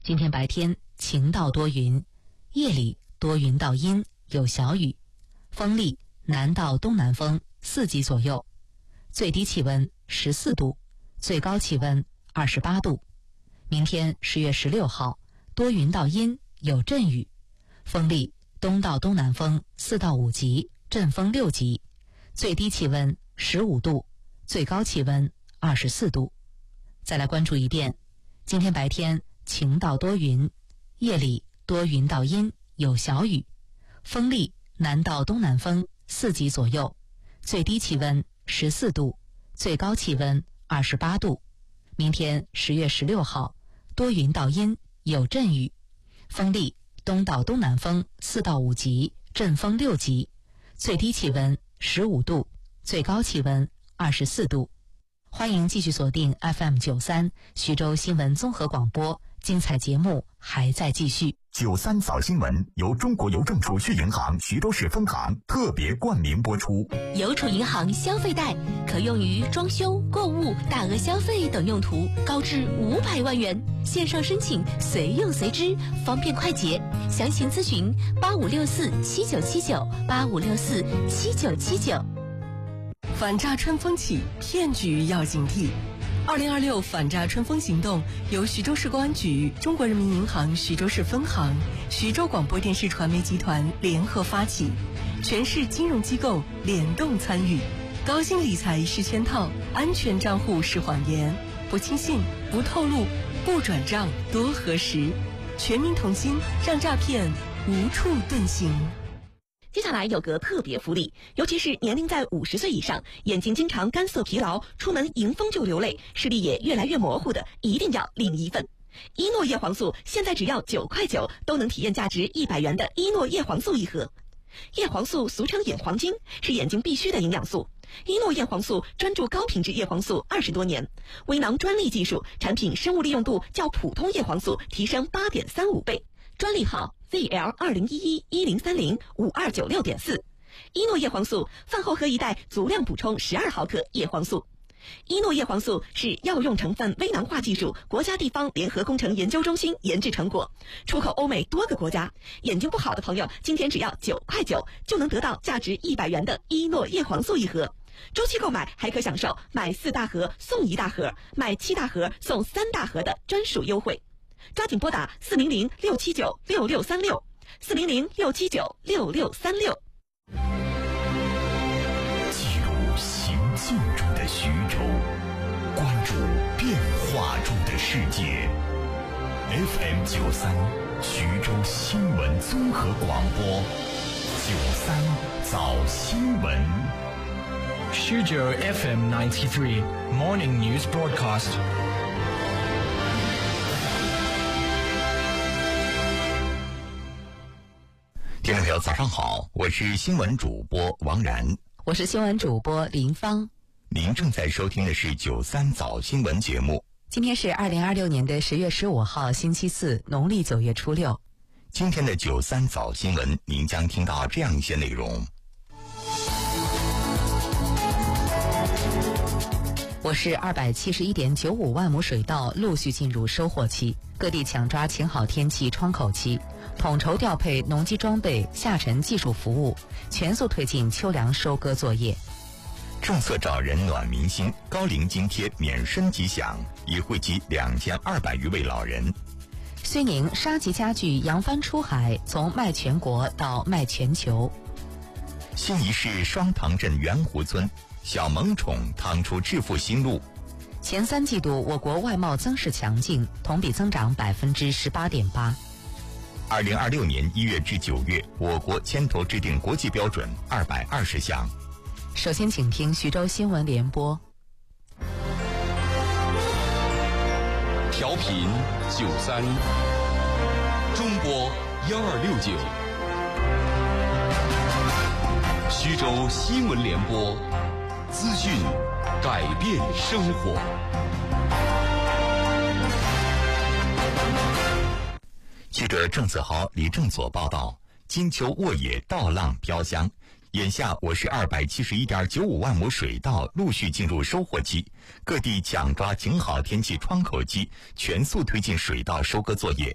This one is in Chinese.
今天白天晴到多云，夜里多云到阴，有小雨，风力南到东南风4级左右，最低气温14度，最高气温28度。明天10月16号，多云到阴，有阵雨，风力东到东南风4到5级，阵风6级，最低气温15度，最高气温24度。再来关注一遍，今天白天晴到多云，夜里多云到阴，有小雨，风力南到东南风4级左右，最低气温14度，最高气温28度。明天10月16号，多云到阴，有阵雨，风力东到东南风4到5级，阵风6级，最低气温15度，最高气温24度。欢迎继续锁定 FM93 徐州新闻综合广播，精彩节目还在继续。 93早新闻由中国邮政储蓄银行徐州市分行特别冠名播出。 邮储银行消费贷可用于装修、购物、大额消费等用途，高至500万元，线上申请随用随支，方便快捷。详情咨询85647979 85647979。 反诈春风起，骗局要警惕。2026反诈春风行动由徐州市公安局、中国人民银行徐州市分行、徐州广播电视传媒集团联合发起，全市金融机构联动参与。高薪理财是圈套，安全账户是谎言，不轻信，不透露，不转账，多核实。全民同心，让诈骗无处遁形。 接下来有个特别福利，尤其是年龄在50岁以上，眼睛经常干涩疲劳，出门迎风就流泪，视力也越来越模糊的，一定要领一份。伊诺叶黄素现在只要9块9，都能体验价值100元的伊诺叶黄素一盒。叶黄素俗称眼黄金，是眼睛必须的营养素。伊诺叶黄素专注高品质叶黄素20多年，微囊专利技术，产品生物利用度较普通叶黄素提升8.35倍，专利号ZL201110305296.4。伊诺叶黄素饭后喝一袋，足量补充12毫克叶黄素。伊诺叶黄素是药用成分微囊化技术国家地方联合工程研究中心研制成果，出口欧美多个国家。眼睛不好的朋友，今天只要9块9，就能得到价值100元的伊诺叶黄素一盒。周期购买还可享受买4大盒送1大盒，买7大盒送3大盒的专属优惠。抓紧拨打400-679-6636 400-679-6636。 记录行进中的徐州，关注变化中的世界。FM93 徐州新闻综合广播，93早新闻。 徐州 FM93 Morning News Broadcast。 听众朋友早上好，我是新闻主播王然， 我是新闻主播林芳。 您正在收听的是93早新闻节目。 今天是2026年的10月15号星期四，农历9月初6。 今天的93早新闻您将听到这样一些内容。 我市271.95万亩水稻陆续进入收获期，各地抢抓晴好天气窗口期，统筹调配农机装备、下沉技术服务，全速推进秋粮收割作业。 政策找人暖民心，高龄津贴免申吉祥，已惠及2200余位老人。 睢宁沙棘家具扬帆出海，从卖全国到卖全球。 新沂市双塘镇圆湖村小萌宠趟出致富新路。 前3季度我国外贸增势强劲，同比增长18.8%。 2026年1月至9月，我国牵头制定国际标准220项。 首先，请听徐州新闻联播。 调频93，中波1269，徐州新闻联播，资讯改变生活。 记者郑子豪、李正佐报道：金秋沃野，稻浪飘香。眼下，我市271.95万亩水稻陆续进入收获期，各地抢抓晴好天气窗口期，全速推进水稻收割作业。